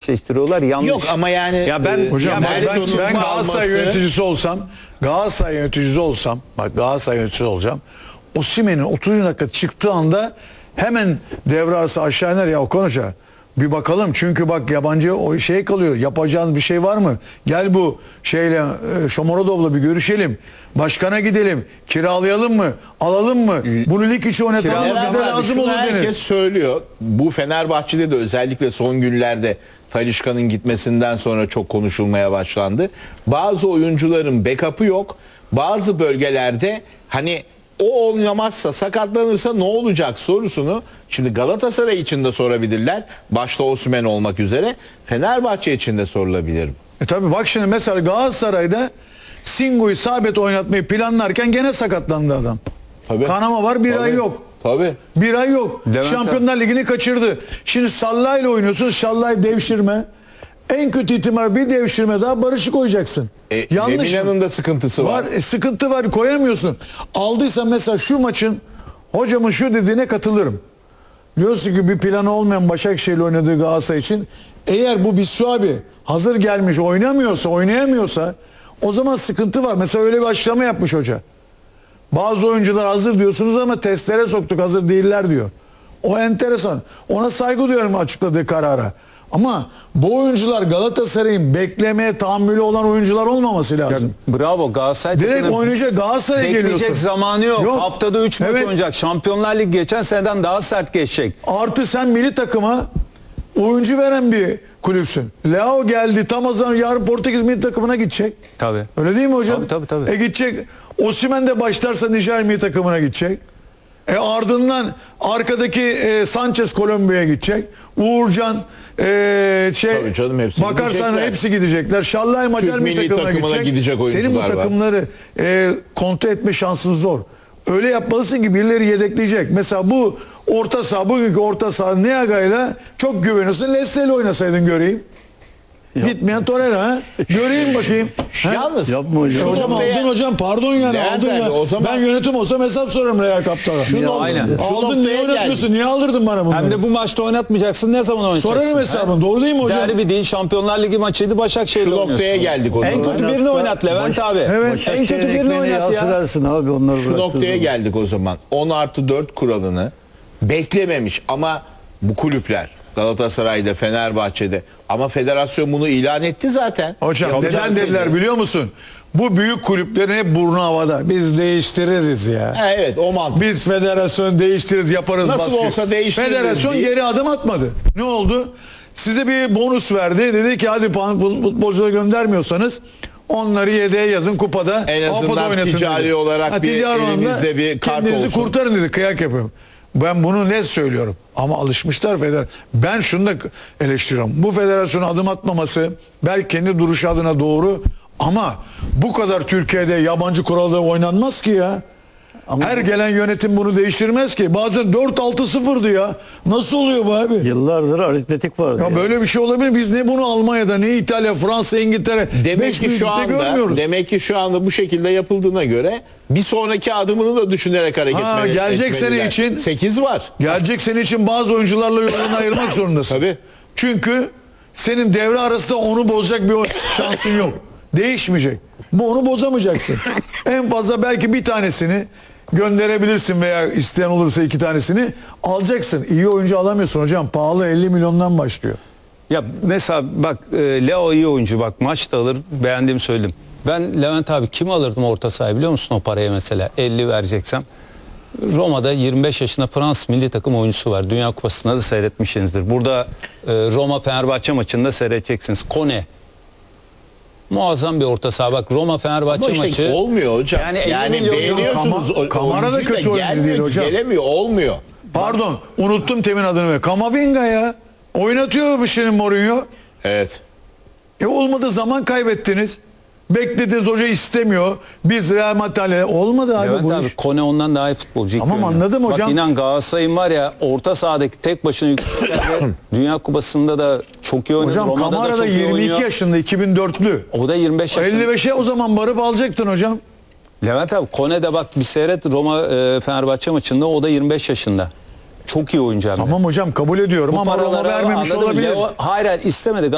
eşleştiriyorlar. Yanlış. Yok ama yani Ya ben hocam ben Galatasaray yöneticisi olsam, bak Galatasaray yöneticisi olacağım. Osimhen'in 30 dakika çıktığı anda hemen devre arası aşağı iner ya Okan Hoca. Bir bakalım çünkü bak yabancı o şey kalıyor. Yapacağınız bir şey var mı? Gel bu şeyle Shomurodov'la bir görüşelim. Başkana gidelim. Kiralayalım mı? Alalım mı? Bunu lig içi oynatalım mı? Bize lazım olur denir. Herkes söylüyor. Bu Fenerbahçe'de de özellikle son günlerde Talisca'nın gitmesinden sonra çok konuşulmaya başlandı. Bazı oyuncuların backup'ı yok. Bazı bölgelerde hani o oynamazsa, sakatlanırsa ne olacak sorusunu şimdi Galatasaray için de sorabilirler. Başta Osimhen olmak üzere. Fenerbahçe için de sorulabilir. Tabii bak şimdi mesela Galatasaray'da Singo'yu sabit oynatmayı planlarken gene sakatlandı adam. Tabii. Kanama var, bir ay yok. Tabii. Bir ay yok. Şampiyonlar Ligi'ni kaçırdı. Şimdi Sallah ile oynuyorsun. Sallah devşirme. En kötü ihtimal bir devşirme daha, Barış'ı koyacaksın. Yanlış Lemina'nın mı? da sıkıntısı var. Sıkıntı var, koyamıyorsun. Aldıysan mesela şu maçın hocamın şu dediğine katılırım. Diyorsun ki bir planı olmayan Başakşehir'le oynadığı Galatasaray için eğer bu Bissuabi hazır gelmiş oynayamıyorsa o zaman sıkıntı var. Mesela öyle bir açıklama yapmış hoca. Bazı oyuncular hazır diyorsunuz ama testlere soktuk, hazır değiller diyor. O enteresan. Ona saygı duyuyorum açıkladığı karara. Ama bu oyuncular Galatasaray'ın beklemeye tahammülü olan oyuncular olmaması lazım. Ya, bravo Galatasaray. Direkt oynayacak, Galatasaray'a geliyorsun. Bekleyecek zamanı yok. Haftada 3 maç oynayacak. Şampiyonlar Ligi geçen seneden daha sert geçecek. Artı sen milli takıma oyuncu veren bir kulüpsün. Leao geldi, tam o zaman yarın Portekiz milli takımına gidecek. Tabii. Öyle değil mi hocam? Tabii. Gidecek. Osimhen de başlarsa Nijer milli takımına gidecek. Ardından arkadaki Sanchez Kolombiya'ya gidecek. Uğurcan Tabii canım, hepsi bakarsan hepsi gidecekler. Şallay Macar milli takımına gidecek. Senin bu takımları kontrol etme şansın zor. Öyle yapmalısın ki birileri yedekleyecek. Mesela bu orta saha, bugünkü orta saha Niaga'yla çok güveniyorsun. Leslie'yle oynasaydın göreyim. Gitmeyen Torreira ha. Göreyim bakayım. Yalnız yapma hocam. Hocam aldın hocam, pardon yani aldın ya. Ben yönetim olsam hesap sorarım Real Kaptan'a. Aldın, niye oynatmıyorsun? Niye aldırdın bana bunu? Hem de bu maçta oynatmayacaksın. Ne zaman oynayacaksın? Sorarım hesabını. Doğru değil mi hocam? Derbi değil, Şampiyonlar Ligi maçıydı, Başakşehir'le şu noktaya geldik o zaman. En kötü birini oynat Levent abi. Evet. En kötü birini oynat ya. Abi onları şu noktaya geldik o zaman. 10+4 kuralını beklememiş ama bu kulüpler Galatasaray'da, Fenerbahçe'de ama federasyon bunu ilan etti zaten. Hocam neden dediler biliyor musun? Bu büyük kulüplerin hep burnu havada. Biz değiştiririz ya. Evet, o mantık. Biz federasyon değiştiririz, yaparız Nasıl baskı. olsa değiştiririz Federasyon diye. geri adım atmadı. Ne oldu? Size bir bonus verdi. Dedi ki hadi futbolcuları göndermiyorsanız onları yedeğe yazın, kupada. En azından ticari dedi. Olarak bir elinizde bir kart kendinizi olsun. kurtarın dedi. Kıyak yapıyorum. Ben bunu net söylüyorum. Ama alışmışlar federasyon. Ben şunu da eleştiriyorum. Bu federasyona adım atmaması belki kendi duruşu adına doğru ama bu kadar Türkiye'de yabancı kuralda oynanmaz ki ya. Ama her gelen yönetim bunu değiştirmez ki. Bazen 4-6-0'dı ya. Nasıl oluyor bu abi? Yıllardır aritmetik vardı. Ya böyle bir şey olabilir. Biz ne bunu Almanya'da, ne İtalya, Fransa, İngiltere demek ki şu anda bu şekilde yapıldığına göre bir sonraki adımını da düşünerek hareket etmeliler. Gelecek sene için 8 var. Gelecek sene için bazı oyuncularla yolunu ayırmak zorundasın. Tabii. Çünkü senin devre arasında onu bozacak bir şansın yok. Değişmeyecek. Bu onu bozamayacaksın. En fazla belki bir tanesini gönderebilirsin veya isteyen olursa 2 tanesini alacaksın. İyi oyuncu alamıyorsun hocam. Pahalı, 50 milyondan başlıyor. Ya mesela bak Leo iyi oyuncu, bak maç da alır, beğendiğimi söyledim. Ben Levent abi kimi alırdım orta saha biliyor musun o paraya mesela 50 vereceksem? Roma'da 25 yaşında Fransız milli takım oyuncusu var. Dünya Kupası'nda da seyretmişsinizdir. Burada Roma Fenerbahçe maçında seyredeceksiniz. Kone. Muazzam bir orta saha. Bak Roma Fenerbahçe ama işte maçı. olmuyor hocam. Yani beğeniyorsunuz. Kamara da kötü oyuncu değil hocam. Gelemiyor, olmuyor. Pardon, unuttum temin adını. Kamavinga ya. Oynatıyor bu şimdi Mourinho. Evet. Olmadı, zaman kaybettiniz. Beklediniz, hoca istemiyor. Biz Real Madrid'le olmadı abi Evet bu abi, iş. Kone ondan daha iyi futbolcu. Tamam, anladım hocam. Bak inan Galatasaray'ın var ya orta sahadaki tek başına yükseldi. Dünya Kupası'nda da çok iyi oynadı. Hocam Roma'da Kamara da çok iyi 22 oynuyor. yaşında, 2004'lü. O da 25 yaşında. 55'e o zaman varıp alacaktın hocam. Levent abi Kone de bak bir seyret Roma Fenerbahçe maçında, o da 25 yaşında. Çok iyi oyuncu hem de. Tamam hocam, kabul ediyorum Bu ama Roma paralara vermemiş anladın mı? olabilir. Hayır istemedi.